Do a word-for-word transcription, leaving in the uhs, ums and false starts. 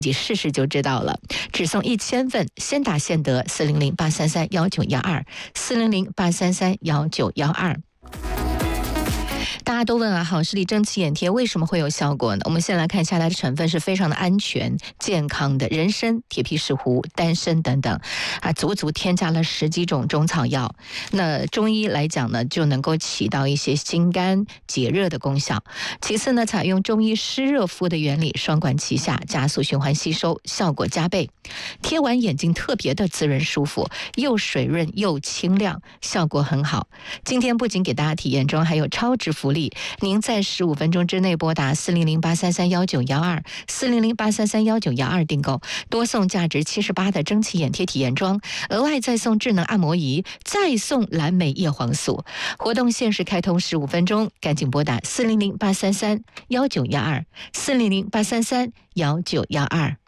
自己试试就知道了。只送一千份，先打先得。四零零八三三幺九幺二，四零零八三三幺九幺二。大家都问啊，好视力蒸汽眼贴为什么会有效果呢？我们先来看下来的成分是非常的安全健康的，人参、铁皮石斛、丹参等等啊，足足添加了十几种中草药。那中医来讲呢，就能够起到一些清肝解热的功效。其次呢，采用中医湿热敷的原理，双管齐下，加速循环吸收，效果加倍。贴完眼睛特别的滋润舒服，又水润又清亮，效果很好。今天不仅给大家体验中，还有超值福利。您在十五分钟之内拨打四零零八三三幺九幺二，四零零八三三幺九幺二订购，多送价值七十八的蒸汽眼贴体验装，额外再送智能按摩仪，再送蓝莓叶黄素。活动限时开通十五分钟，赶紧拨打四零零八三三幺九幺二，四零零八三三幺九幺二。